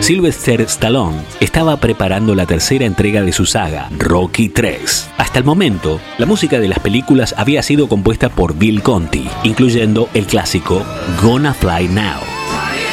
Sylvester Stallone estaba preparando la tercera entrega de su saga, Rocky III. Hasta el momento, la música de las películas había sido compuesta por Bill Conti, incluyendo el clásico Gonna Fly Now.